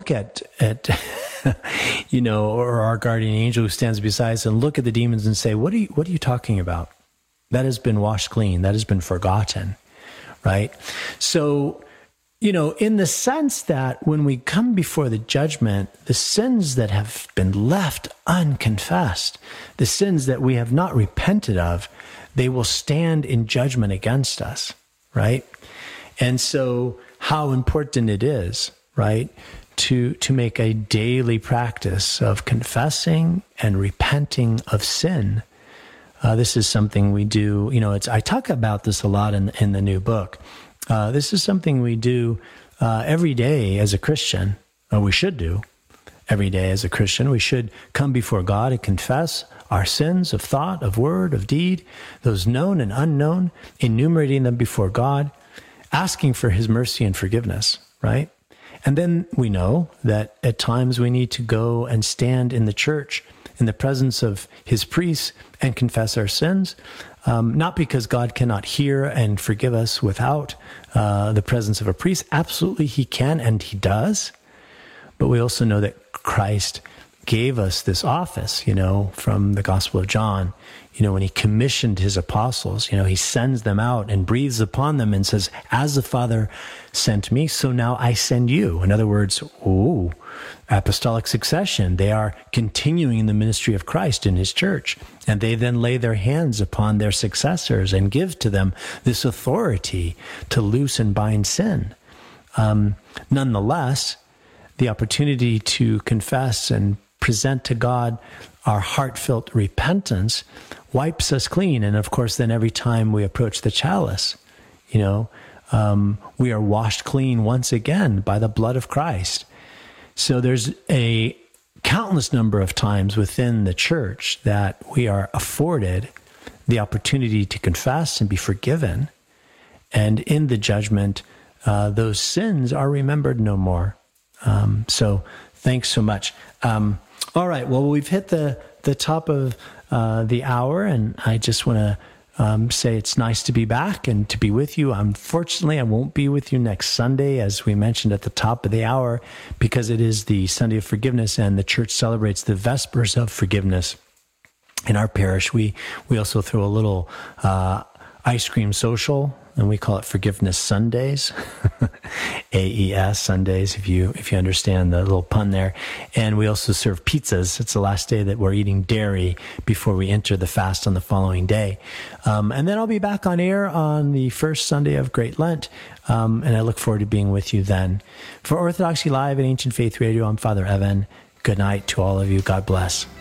look at or our guardian angel who stands beside us and look at the demons and say, what are you talking about? That has been washed clean. That has been forgotten, right? So, in the sense that when we come before the judgment, the sins that have been left unconfessed, the sins that we have not repented of, they will stand in judgment against us, right? And so how important it is, right, to make a daily practice of confessing and repenting of sin. This is something we do, I talk about this a lot in the new book. This is something we do every day as a Christian, or we should do every day as a Christian. We should come before God and confess our sins of thought, of word, of deed, those known and unknown, enumerating them before God, asking for his mercy and forgiveness, right? And then we know that at times we need to go and stand in the church in the presence of his priests and confess our sins, not because God cannot hear and forgive us without the presence of a priest. Absolutely he can, and he does. But we also know that Christ gave us this office, from the Gospel of John, when he commissioned his apostles, he sends them out and breathes upon them and says, as the Father sent me, so now I send you. In other words, apostolic succession. They are continuing the ministry of Christ in his church. And they then lay their hands upon their successors and give to them this authority to loose and bind sin. Nonetheless, the opportunity to confess and present to God our heartfelt repentance wipes us clean. And of course, then every time we approach the chalice, we are washed clean once again by the blood of Christ. So there's a countless number of times within the church that we are afforded the opportunity to confess and be forgiven. And in the judgment, those sins are remembered no more. So thanks so much. All right. Well, we've hit the top of the hour, and I just want to say it's nice to be back and to be with you. Unfortunately, I won't be with you next Sunday, as we mentioned at the top of the hour, because it is the Sunday of Forgiveness, and the church celebrates the Vespers of Forgiveness. In our parish, we also throw a little ice cream social, and we call it Forgiveness Sundays, AES Sundays, if you understand the little pun there. And we also serve pizzas. It's the last day that we're eating dairy before we enter the fast on the following day. And then I'll be back on air on the first Sunday of Great Lent, and I look forward to being with you then. For Orthodoxy Live at Ancient Faith Radio, I'm Father Evan. Good night to all of you. God bless.